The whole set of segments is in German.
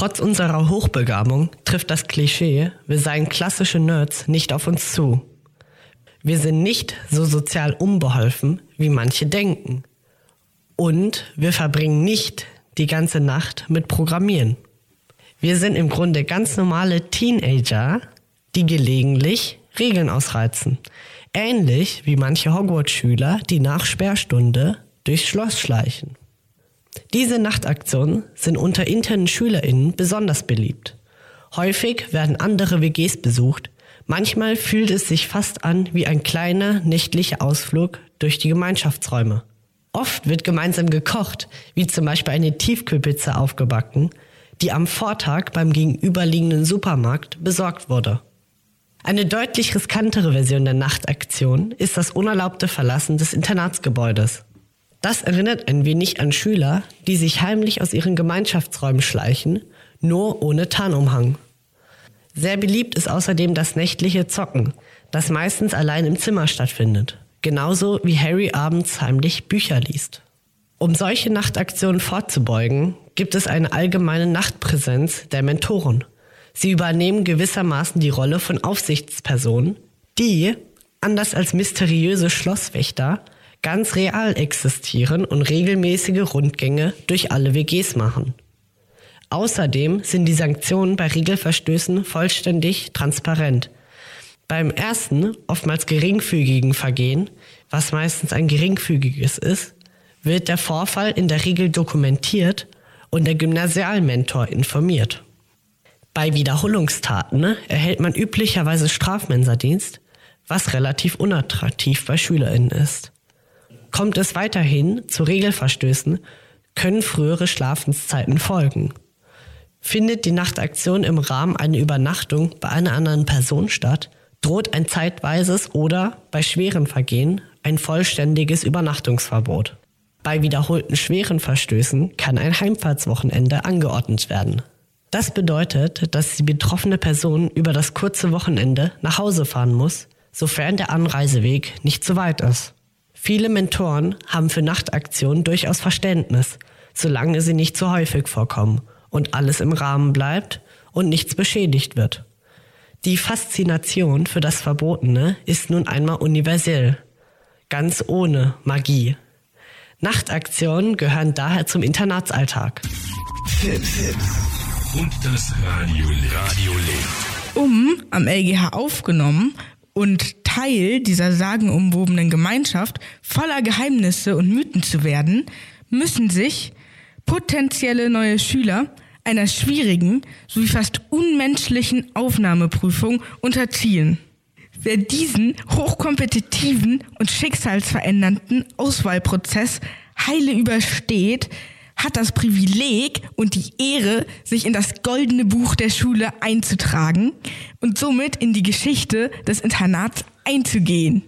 Trotz unserer Hochbegabung trifft das Klischee, wir seien klassische Nerds, nicht auf uns zu. Wir sind nicht so sozial unbeholfen, wie manche denken. Und wir verbringen nicht die ganze Nacht mit Programmieren. Wir sind im Grunde ganz normale Teenager, die gelegentlich Regeln ausreizen. Ähnlich wie manche Hogwarts-Schüler, die nach Sperrstunde durchs Schloss schleichen. Diese Nachtaktionen sind unter internen SchülerInnen besonders beliebt. Häufig werden andere WGs besucht. Manchmal fühlt es sich fast an wie ein kleiner nächtlicher Ausflug durch die Gemeinschaftsräume. Oft wird gemeinsam gekocht, wie zum Beispiel eine Tiefkühlpizza aufgebacken, die am Vortag beim gegenüberliegenden Supermarkt besorgt wurde. Eine deutlich riskantere Version der Nachtaktion ist das unerlaubte Verlassen des Internatsgebäudes. Das erinnert ein wenig an Schüler, die sich heimlich aus ihren Gemeinschaftsräumen schleichen, nur ohne Tarnumhang. Sehr beliebt ist außerdem das nächtliche Zocken, das meistens allein im Zimmer stattfindet. Genauso wie Harry abends heimlich Bücher liest. Um solche Nachtaktionen vorzubeugen, gibt es eine allgemeine Nachtpräsenz der Mentoren. Sie übernehmen gewissermaßen die Rolle von Aufsichtspersonen, die, anders als mysteriöse Schlosswächter, ganz real existieren und regelmäßige Rundgänge durch alle WGs machen. Außerdem sind die Sanktionen bei Regelverstößen vollständig transparent. Beim ersten, oftmals geringfügigen Vergehen, was meistens ein geringfügiges ist, wird der Vorfall in der Regel dokumentiert und der Gymnasialmentor informiert. Bei Wiederholungstaten erhält man üblicherweise Strafmenserdienst, was relativ unattraktiv bei SchülerInnen ist. Kommt es weiterhin zu Regelverstößen, können frühere Schlafenszeiten folgen. Findet die Nachtaktion im Rahmen einer Übernachtung bei einer anderen Person statt, droht ein zeitweises oder, bei schweren Vergehen, ein vollständiges Übernachtungsverbot. Bei wiederholten schweren Verstößen kann ein Heimfahrtswochenende angeordnet werden. Das bedeutet, dass die betroffene Person über das kurze Wochenende nach Hause fahren muss, sofern der Anreiseweg nicht zu weit ist. Viele Mentoren haben für Nachtaktionen durchaus Verständnis, solange sie nicht zu häufig vorkommen und alles im Rahmen bleibt und nichts beschädigt wird. Die Faszination für das Verbotene ist nun einmal universell, ganz ohne Magie. Nachtaktionen gehören daher zum Internatsalltag. Tipps und das Radio lebt. Am LGH aufgenommen und Teil dieser sagenumwobenen Gemeinschaft voller Geheimnisse und Mythen zu werden, müssen sich potenzielle neue Schüler einer schwierigen sowie fast unmenschlichen Aufnahmeprüfung unterziehen. Wer diesen hochkompetitiven und schicksalsverändernden Auswahlprozess heile übersteht, hat das Privileg und die Ehre, sich in das goldene Buch der Schule einzutragen und somit in die Geschichte des Internats einzugehen.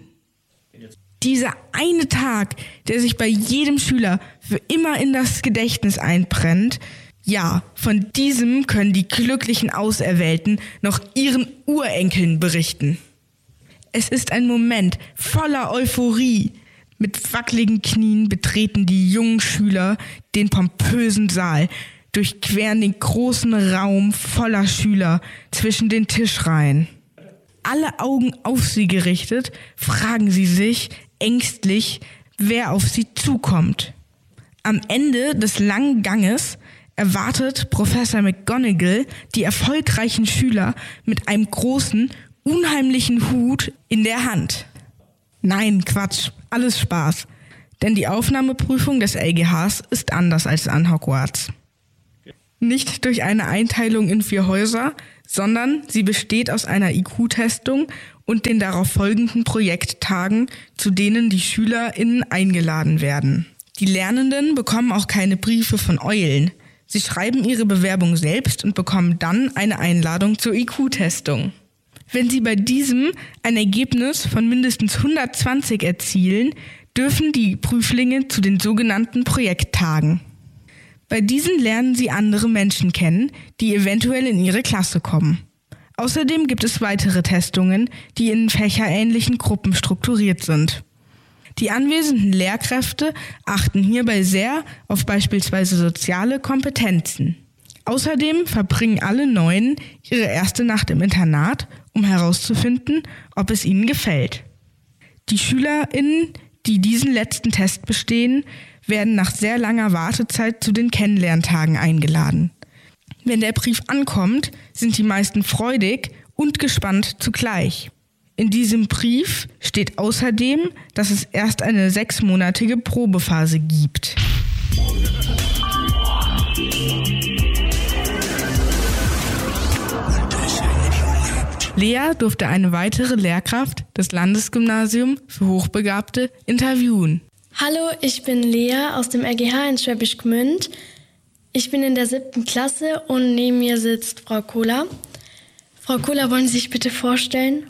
Dieser eine Tag, der sich bei jedem Schüler für immer in das Gedächtnis einbrennt, ja, von diesem können die glücklichen Auserwählten noch ihren Urenkeln berichten. Es ist ein Moment voller Euphorie. Mit wackeligen Knien betreten die jungen Schüler den pompösen Saal, durchqueren den großen Raum voller Schüler zwischen den Tischreihen. Alle Augen auf sie gerichtet, fragen sie sich ängstlich, wer auf sie zukommt. Am Ende des langen Ganges erwartet Professor McGonagall die erfolgreichen Schüler mit einem großen, unheimlichen Hut in der Hand. Nein, Quatsch, alles Spaß. Denn die Aufnahmeprüfung des LGHs ist anders als an Hogwarts. Nicht durch eine Einteilung in 4 Häuser, sondern sie besteht aus einer IQ-Testung und den darauf folgenden Projekttagen, zu denen die SchülerInnen eingeladen werden. Die Lernenden bekommen auch keine Briefe von Eulen. Sie schreiben ihre Bewerbung selbst und bekommen dann eine Einladung zur IQ-Testung. Wenn sie bei diesem ein Ergebnis von mindestens 120 erzielen, dürfen die Prüflinge zu den sogenannten Projekttagen. Bei diesen lernen sie andere Menschen kennen, die eventuell in ihre Klasse kommen. Außerdem gibt es weitere Testungen, die in fächerähnlichen Gruppen strukturiert sind. Die anwesenden Lehrkräfte achten hierbei sehr auf beispielsweise soziale Kompetenzen. Außerdem verbringen alle 9 ihre erste Nacht im Internat, um herauszufinden, ob es ihnen gefällt. Die SchülerInnen, die diesen letzten Test bestehen, werden nach sehr langer Wartezeit zu den Kennenlerntagen eingeladen. Wenn der Brief ankommt, sind die meisten freudig und gespannt zugleich. In diesem Brief steht außerdem, dass es erst eine 6-monatige Probephase gibt. Lea durfte eine weitere Lehrkraft des Landesgymnasiums für Hochbegabte interviewen. Hallo, ich bin Lea aus dem RGH in Schwäbisch Gmünd. Ich bin in der 7. Klasse und neben mir sitzt Frau Kohler. Frau Kohler, wollen Sie sich bitte vorstellen?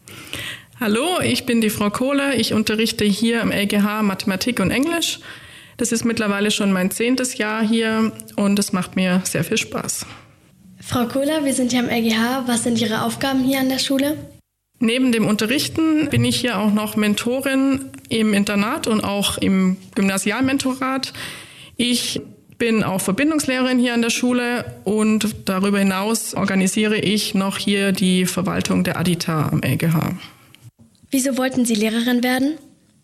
Hallo, ich bin die Frau Kohler. Ich unterrichte hier am LGH Mathematik und Englisch. Das ist mittlerweile schon mein 10. Jahr hier und es macht mir sehr viel Spaß. Frau Kohler, wir sind hier am LGH. Was sind Ihre Aufgaben hier an der Schule? Neben dem Unterrichten bin ich hier auch noch Mentorin im Internat und auch im Gymnasialmentorat. Ich bin auch Verbindungslehrerin hier an der Schule und darüber hinaus organisiere ich noch hier die Verwaltung der Adita am LGH. Wieso wollten Sie Lehrerin werden?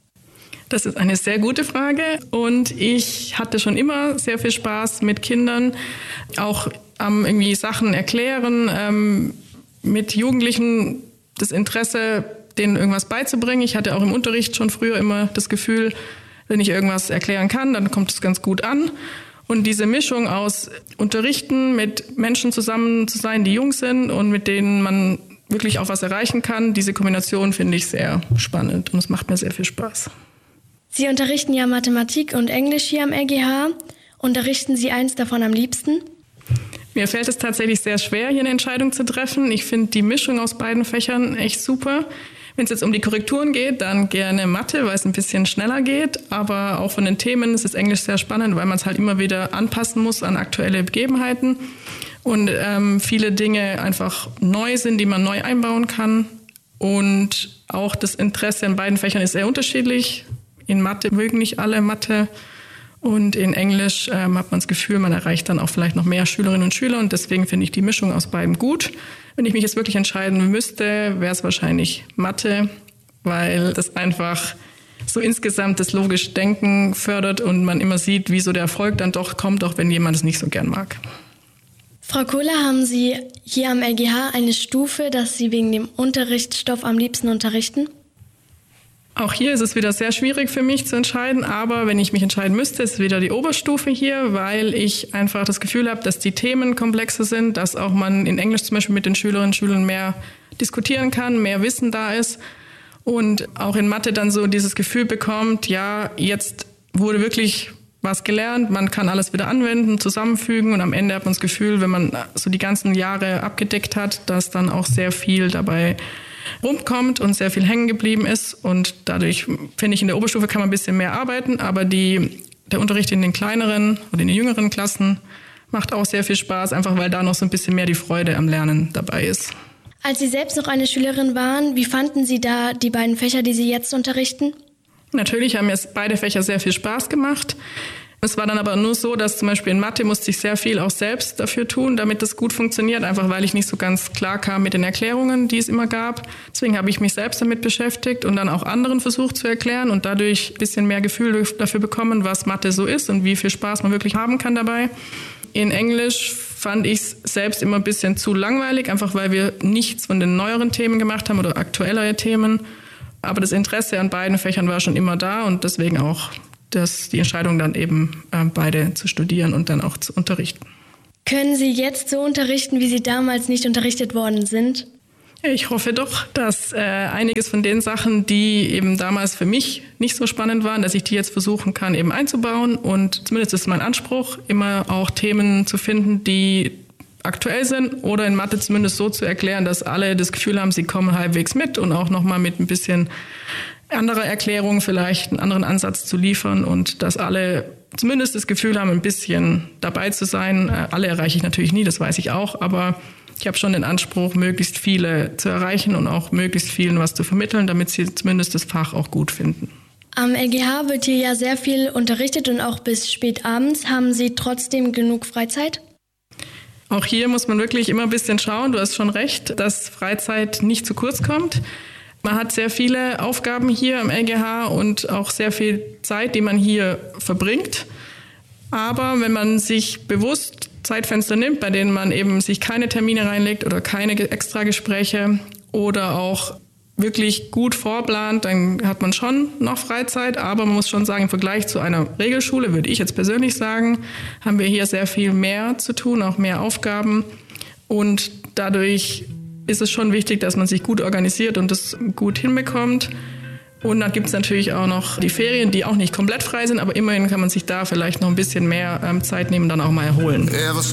Das ist eine sehr gute Frage und ich hatte schon immer sehr viel Spaß mit Kindern, auch irgendwie Sachen erklären, mit Jugendlichen das Interesse, denen irgendwas beizubringen. Ich hatte auch im Unterricht schon früher immer das Gefühl, wenn ich irgendwas erklären kann, dann kommt es ganz gut an. Und diese Mischung aus Unterrichten, mit Menschen zusammen zu sein, die jung sind und mit denen man wirklich auch was erreichen kann, diese Kombination finde ich sehr spannend und es macht mir sehr viel Spaß. Sie unterrichten ja Mathematik und Englisch hier am LGH. Unterrichten Sie eins davon am liebsten? Mir fällt es tatsächlich sehr schwer, hier eine Entscheidung zu treffen. Ich finde die Mischung aus beiden Fächern echt super. Wenn es jetzt um die Korrekturen geht, dann gerne Mathe, weil es ein bisschen schneller geht. Aber auch von den Themen ist Englisch sehr spannend, weil man es halt immer wieder anpassen muss an aktuelle Begebenheiten. Und viele Dinge einfach neu sind, die man neu einbauen kann. Und auch das Interesse in beiden Fächern ist sehr unterschiedlich. In Mathe mögen nicht alle Mathe. Und in Englisch hat man das Gefühl, man erreicht dann auch vielleicht noch mehr Schülerinnen und Schüler. Und deswegen finde ich die Mischung aus beidem gut. Wenn ich mich jetzt wirklich entscheiden müsste, wäre es wahrscheinlich Mathe, weil das einfach so insgesamt das logische Denken fördert und man immer sieht, wie so der Erfolg dann doch kommt, auch wenn jemand es nicht so gern mag. Frau Kohler, haben Sie hier am LGH eine Stufe, dass Sie wegen dem Unterrichtsstoff am liebsten unterrichten? Auch hier ist es wieder sehr schwierig für mich zu entscheiden, aber wenn ich mich entscheiden müsste, ist es wieder die Oberstufe hier, weil ich einfach das Gefühl habe, dass die Themen komplexer sind, dass auch man in Englisch zum Beispiel mit den Schülerinnen und Schülern mehr diskutieren kann, mehr Wissen da ist und auch in Mathe dann so dieses Gefühl bekommt, ja, jetzt wurde wirklich was gelernt, man kann alles wieder anwenden, zusammenfügen und am Ende hat man das Gefühl, wenn man so die ganzen Jahre abgedeckt hat, dass dann auch sehr viel dabei rumkommt und sehr viel hängen geblieben ist und dadurch finde ich, in der Oberstufe kann man ein bisschen mehr arbeiten, aber der Unterricht in den kleineren oder in den jüngeren Klassen macht auch sehr viel Spaß, einfach weil da noch so ein bisschen mehr die Freude am Lernen dabei ist. Als Sie selbst noch eine Schülerin waren, wie fanden Sie da die beiden Fächer, die Sie jetzt unterrichten? Natürlich haben mir beide Fächer sehr viel Spaß gemacht. Es war dann aber nur so, dass zum Beispiel in Mathe musste ich sehr viel auch selbst dafür tun, damit das gut funktioniert, einfach weil ich nicht so ganz klar kam mit den Erklärungen, die es immer gab. Deswegen habe ich mich selbst damit beschäftigt und dann auch anderen versucht zu erklären und dadurch ein bisschen mehr Gefühl dafür bekommen, was Mathe so ist und wie viel Spaß man wirklich haben kann dabei. In Englisch fand ich es selbst immer ein bisschen zu langweilig, einfach weil wir nichts von den neueren Themen gemacht haben oder aktuellere Themen. Aber das Interesse an beiden Fächern war schon immer da und deswegen auch die Entscheidung dann eben beide zu studieren und dann auch zu unterrichten. Können Sie jetzt so unterrichten, wie Sie damals nicht unterrichtet worden sind? Ich hoffe doch, dass einiges von den Sachen, die eben damals für mich nicht so spannend waren, dass ich die jetzt versuchen kann, eben einzubauen. Und zumindest ist mein Anspruch, immer auch Themen zu finden, die aktuell sind oder in Mathe zumindest so zu erklären, dass alle das Gefühl haben, sie kommen halbwegs mit und auch nochmal mit ein bisschen anderer Erklärung vielleicht einen anderen Ansatz zu liefern und dass alle zumindest das Gefühl haben, ein bisschen dabei zu sein. Alle erreiche ich natürlich nie, das weiß ich auch, aber ich habe schon den Anspruch, möglichst viele zu erreichen und auch möglichst vielen was zu vermitteln, damit sie zumindest das Fach auch gut finden. Am LGH wird hier ja sehr viel unterrichtet und auch bis spät abends. Haben Sie trotzdem genug Freizeit? Auch hier muss man wirklich immer ein bisschen schauen, du hast schon recht, dass Freizeit nicht zu kurz kommt. Man hat sehr viele Aufgaben hier am LGH und auch sehr viel Zeit, die man hier verbringt. Aber wenn man sich bewusst Zeitfenster nimmt, bei denen man eben sich keine Termine reinlegt oder keine Extragespräche oder auch wirklich gut vorplant, dann hat man schon noch Freizeit. Aber man muss schon sagen, im Vergleich zu einer Regelschule, würde ich jetzt persönlich sagen, haben wir hier sehr viel mehr zu tun, auch mehr Aufgaben. Und dadurch ist es schon wichtig, dass man sich gut organisiert und das gut hinbekommt. Und dann gibt es natürlich auch noch die Ferien, die auch nicht komplett frei sind, aber immerhin kann man sich da vielleicht noch ein bisschen mehr Zeit nehmen, dann auch mal erholen.